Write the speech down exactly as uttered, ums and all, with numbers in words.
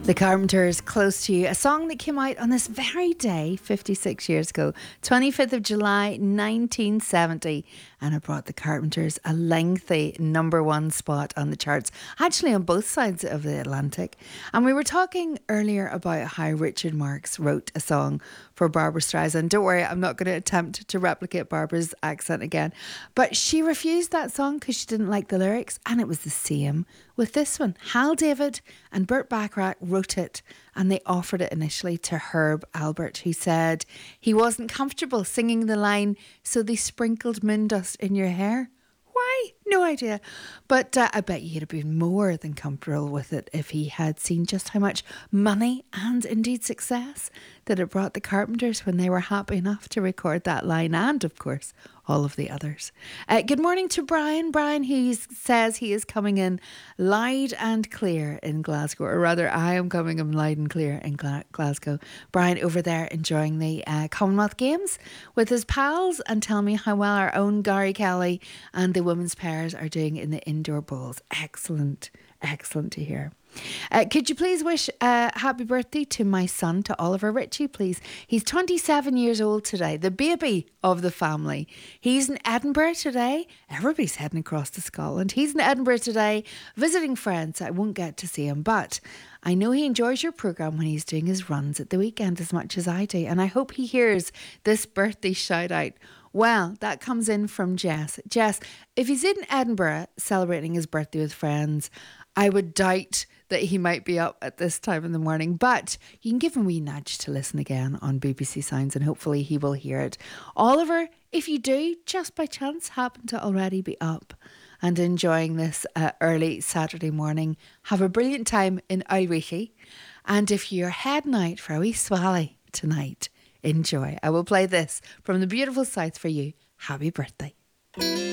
The Carpenters, Close to You, a song that came out on this very day fifty-six years ago, twenty-fifth of July nineteen seventy, and it brought the Carpenters a lengthy number one spot on the charts, actually on both sides of the Atlantic. And we were talking earlier about how Richard Marx wrote a song for Barbra Streisand. Don't worry, I'm not going to attempt to replicate Barbara's accent again, but she refused that song because she didn't like the lyrics, and it was the same with this one. Hal David and Burt Bacharach wrote it, and they offered it initially to Herb Alpert, who said he wasn't comfortable singing the line, so they sprinkled moon dust in your hair. Why? No idea. But uh, I bet you'd have been more than comfortable with it if he had seen just how much money and indeed success that it brought the Carpenters when they were happy enough to record that line, and of course all of the others. Uh, good morning to Brian. Brian, who says he is coming in loud and clear in Glasgow, or rather I am coming in loud and clear in Gla- Glasgow. Brian over there enjoying the uh, Commonwealth Games with his pals, and tell me how well our own Gary Kelly and the women's pairs are doing in the indoor bowls. Excellent, excellent to hear. Uh, could you please wish a happy birthday to my son, to Oliver Ritchie, please? He's twenty-seven years old today, the baby of the family. He's in Edinburgh today. Everybody's heading across to Scotland. He's in Edinburgh today, visiting friends. I won't get to see him, but I know he enjoys your programme when he's doing his runs at the weekend as much as I do, and I hope he hears this birthday shout out. Well, that comes in from Jess. Jess, if he's in Edinburgh celebrating his birthday with friends, I would doubt that he might be up at this time in the morning, but you can give him a wee nudge to listen again on B B C Sounds, and hopefully he will hear it. Oliver, if you do, just by chance, happen to already be up and enjoying this uh, early Saturday morning, have a brilliant time in Irishi. And if you're heading out for a wee swally tonight, enjoy. I will play this from the beautiful south for you. Happy birthday.